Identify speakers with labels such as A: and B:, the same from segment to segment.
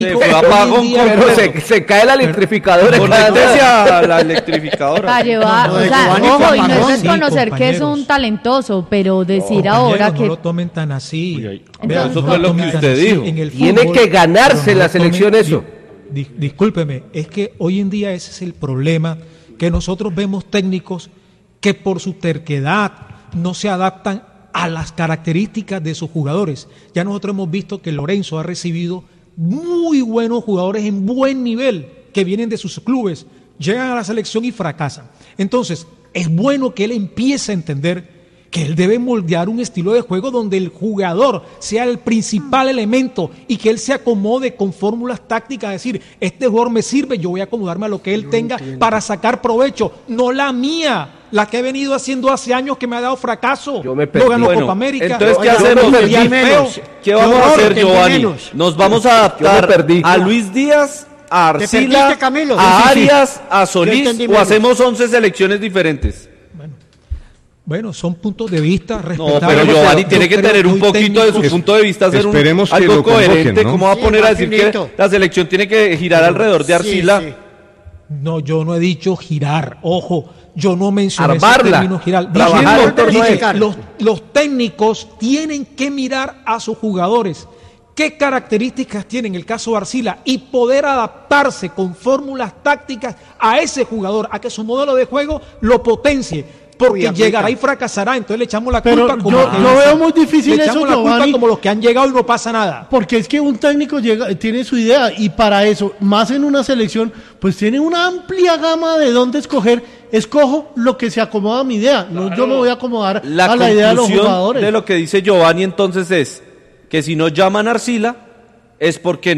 A: Se cae la electrificadora.
B: Conectese la electrificadora.
C: Para llevar,
D: No,
C: o sea,
D: Giovanni,
C: ojo, y no es
D: sí,
C: reconocer que es un talentoso, pero decir ahora que...
D: No lo tomen tan así.
C: Entonces,
B: eso fue lo que usted dijo.
A: Tiene que ganarse la selección eso.
D: Discúlpeme, es que hoy en día ese es el problema, que nosotros vemos técnicos que por su terquedad no se adaptan a las características de sus jugadores. Ya nosotros hemos visto que Lorenzo ha recibido muy buenos jugadores en buen nivel que vienen de sus clubes, llegan a la selección y fracasan. Entonces, es bueno que él empiece a entender que él debe moldear un estilo de juego donde el jugador sea el principal elemento y que él se acomode con fórmulas tácticas, es decir, este jugador me sirve, yo voy a acomodarme a lo que él tenga para sacar provecho, no la mía, la que he venido haciendo hace años que me ha dado fracaso.
A: Yo me perdí.
D: No ganó
B: Bueno,
D: Copa América.
B: entonces, ¿qué hacemos? ¿Qué vamos a hacer, Giovanni? ¿Nos vamos a adaptar a Luis Díaz, a Arcila, a Arias, a Solís, o hacemos 11 selecciones diferentes?
D: Bueno, son puntos de vista respetables.
B: No, pero Giovanni tiene que tener un poquito de su punto de vista, hacer algo coherente. ¿no? ¿Cómo va a poner a decir que la selección tiene que girar alrededor de Arcila?
D: Sí. No, yo no he dicho girar, ojo, yo no mencioné ese
A: Armarla,
D: término girar. Dije, los técnicos tienen que mirar a sus jugadores, qué características tienen el caso de Arcila y poder adaptarse con fórmulas tácticas a ese jugador, a que su modelo de juego lo potencie. Porque llegará y fracasará, entonces le echamos la culpa como
E: yo veo muy difícil
D: le echamos
E: eso,
D: la culpa
E: Giovanni,
D: como los que han llegado y no pasa nada.
E: porque es que un técnico tiene su idea y para eso, más en una selección, pues tiene una amplia gama de dónde escoger. Escojo lo que se acomoda a mi idea, no yo me voy a acomodar a la idea de los jugadores.
B: De lo que dice Giovanni entonces es que si no llaman a Arcila es porque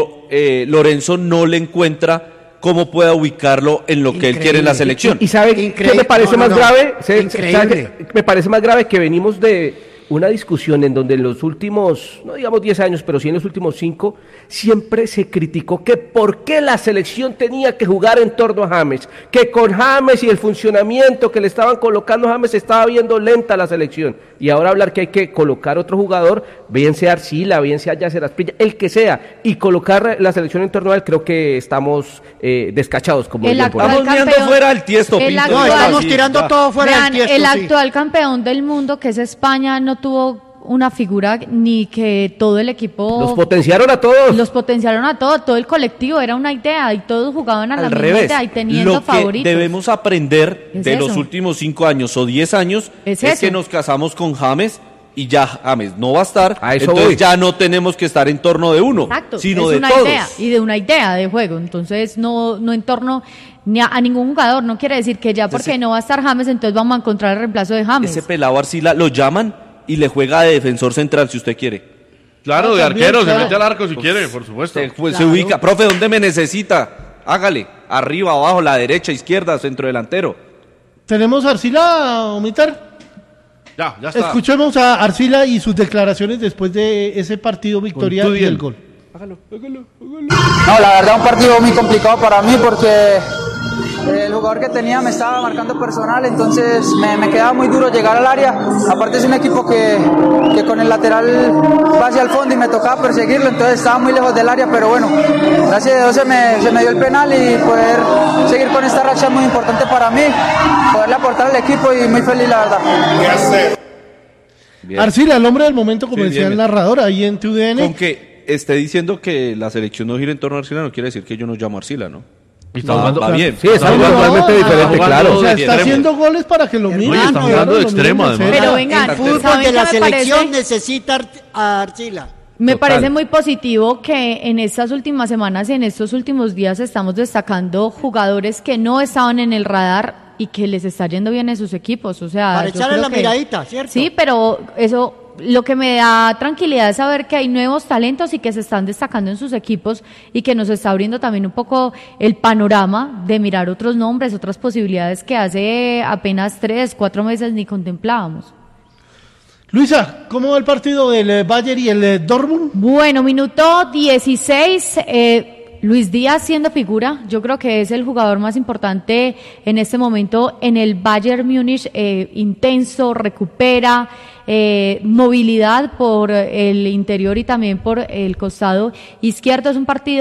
B: Lorenzo no le encuentra cómo pueda ubicarlo en lo que él quiere en la selección.
A: ¿Y sabe qué me parece más grave? Me parece más grave que venimos de una discusión en donde en los últimos, no digamos 10 años, pero sí en los últimos 5, siempre se criticó que por qué la selección tenía que jugar en torno a James, que con James y el funcionamiento que le estaban colocando a James estaba viendo lenta la selección, y ahora hablar que hay que colocar otro jugador, bien sea Arcila, bien sea Yasser Asprilla, el que sea, y colocar la selección en torno a él, creo que estamos descachados, como
C: el
A: por ahí.
B: Estamos mirando fuera del tiesto, Pinto.
C: No,
E: estamos tirando todo fuera del tiesto.
C: El actual campeón del mundo, que es España, no tuvo una figura ni que todo el equipo
A: Los potenciaron a todos.
C: Todo el colectivo era una idea y todos jugaban a la misma
B: revés,
C: idea y teniendo
B: lo que
C: favoritos.
B: debemos aprender
C: Es
B: de
C: eso.
B: los últimos 5 años o 10 años
C: Es
B: es
C: eso.
B: que nos casamos con James y ya James no va a estar,
A: A eso
B: entonces
A: voy.
B: ya no tenemos que estar en torno de uno,
C: Exacto,
B: sino
C: es
B: de
C: una
B: todos.
C: idea y de una idea de juego, entonces no en torno ni a ningún jugador, no quiere decir que ya porque no va a estar James, entonces vamos a encontrar el reemplazo de James.
B: Ese pelado Arcila lo llaman y le juega de defensor central si usted quiere.
F: Claro, de
E: también,
F: arquero,
E: claro.
F: se mete al arco si quiere, por supuesto.
B: Se ubica, profe, ¿dónde me necesita? Hágale, arriba, abajo, la derecha, izquierda, centro delantero.
E: ¿Tenemos a Arcila, Omitar?
F: Ya está.
E: Escuchemos a Arcila y sus declaraciones después de ese partido victoria y el gol.
G: No, la verdad un partido muy complicado para mí porque el jugador que tenía me estaba marcando personal, entonces me quedaba muy duro llegar al área. Aparte es un equipo que con el lateral va hacia el fondo y me tocaba perseguirlo, entonces estaba muy lejos del área, pero bueno, gracias a Dios se me dio el penal y poder seguir con esta racha es muy importante para mí, poderle aportar al equipo y muy feliz la verdad.
B: Bien.
E: Arcila, el hombre del momento, como
B: Sí,
E: decía
B: bien.
E: el narrador, ahí en TUDN.
B: Con que esté diciendo que la selección no gira en torno a Arcila no quiere decir que yo no llamo a Arcila, ¿no?
F: Y está jugando,
B: va bien.
A: Sí, es algo totalmente diferente,
F: jugando
A: claro.
E: O sea,
F: de
E: está
F: extremo.
E: haciendo goles para que lo miren.
F: Oye, está jugando de extremo, además.
C: Pero vengan,
H: El fútbol
C: ¿saben
H: de
C: qué
H: la
C: me
H: selección
C: parece?
H: necesita a Arcila.
C: Me
B: Total.
C: parece muy positivo que en estas últimas semanas y en estos últimos días estamos destacando jugadores que no estaban en el radar y que les está yendo bien en sus equipos. O sea,
H: Para
C: yo
H: echarle
C: creo
H: la
C: que-
H: miradita, ¿cierto?
C: Sí, pero eso, lo que me da tranquilidad es saber que hay nuevos talentos y que se están destacando en sus equipos y que nos está abriendo también un poco el panorama de mirar otros nombres, otras posibilidades que hace apenas 3, 4 meses ni contemplábamos.
E: Luisa, ¿cómo va el partido del Bayern y el Dortmund?
C: Bueno, minuto 16, Luis Díaz siendo figura, yo creo que es el jugador más importante en este momento en el Bayern Múnich, intenso, recupera, movilidad por el interior y también por el costado izquierdo. Es un partido